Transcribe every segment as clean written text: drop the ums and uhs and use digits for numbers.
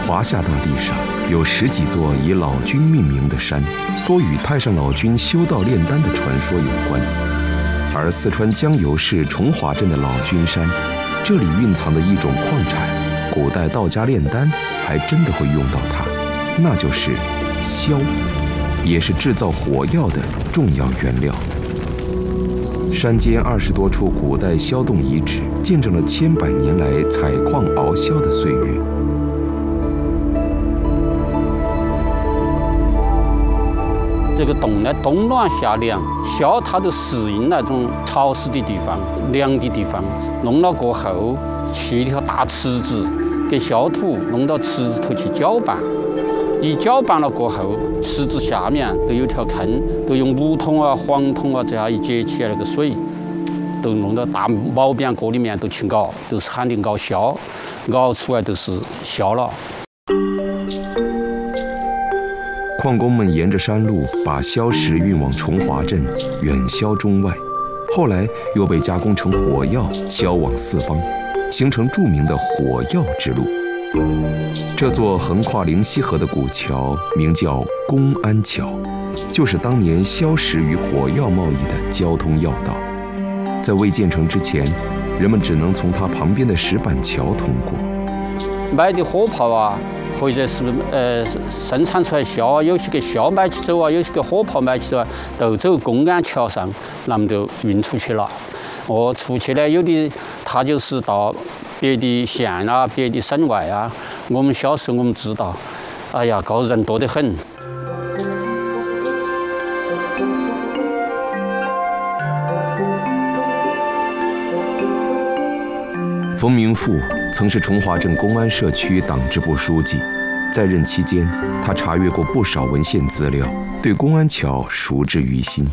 华夏大地上有10几座以老君命名的山，多与太上老君修道炼丹的传说有关。而四川江油市崇华镇的老君山，这里蕴藏的一种矿产，古代道家炼丹还真的会用到它，那就是硝，也是制造火药的重要原料。山间20多处古代硝洞遗址，见证了千百年来采矿熬硝的岁月。 这个洞呢，冬暖夏凉，硝它都适应那种潮湿的地方、凉的地方。弄了过后，砌一条大池子，给硝土弄到池子头去搅拌。一搅拌了过后，池子下面都有条坑，都用木桶啊、黄桶啊这样一接起来，那个水都弄到大毛边锅里面都去熬，都是喊的熬硝，熬出来都是硝了。 矿工们沿着山路把硝石运往崇华镇，远销中外，后来又被加工成火药，销往四方，形成著名的火药之路。这座横跨灵溪河的古桥名叫公安桥，就是当年硝石与火药贸易的交通要道。在未建成之前，人们只能从它旁边的石板桥通过。 买的火炮啊，或者是生产出来硝啊，有些给硝买起走啊，有些给火炮买起走啊，都走公安桥上，那么就运出去了。出去呢，有的它就是到别的县啊、别的省外啊。我们小时候我们知道，哎呀，搞人多得很。 冯明富曾是崇华镇公安社区党支部书记，在任期间，他查阅过不少文献资料，对公安桥熟知于心。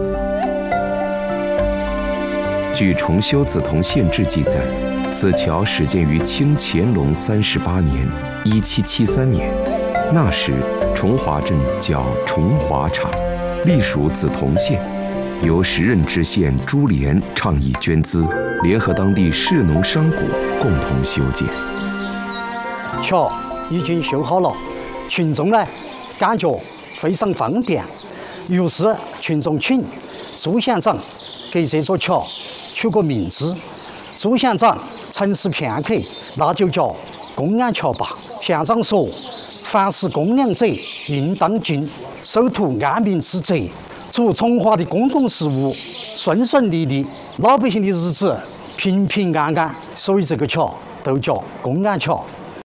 据《重修梓潼县志》记载，此桥始建于清乾隆38年（1773年），那时崇华镇叫崇华场，隶属梓潼县，由时任知县朱莲倡议捐资，联合当地士农商贾共同修建。 桥已经修好了，群众呢感觉非常方便，于是群众请朱县长给这座桥取个名字。朱县长沉思片刻，那就叫公安桥吧。县长说：“凡是公良者，应当敬，守图安民之责，祝崇华的公共事务顺顺利利，老百姓的日子平平安安。”所以这个桥都叫公安桥。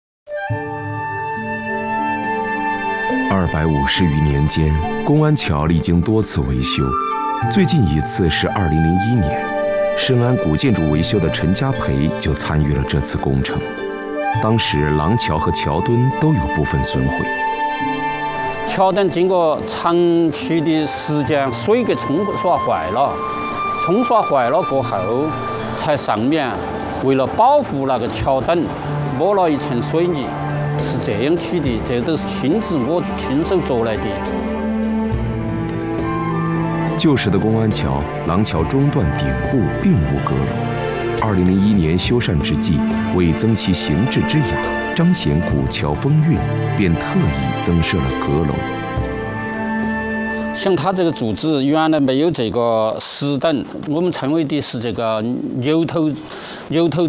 250余年间，公安桥历经多次维修，最近一次是2001年，深谙古建筑维修的陈家培就参与了这次工程。当时廊桥和桥墩都有部分损毁， 桥墩经过长期的时间，水给冲刷坏了，冲刷坏了过后，才上面为了保护那个桥墩，抹了一层水泥，是这样起的。这都是我亲手做来的。 旧时的公安桥廊桥中段顶部并无阁楼，2001年修缮之际，为增其形制之雅，彰显古桥风韵，便特意增设了阁楼。 像它这个柱子原来没有这个石凳，我们称为的是这个牛头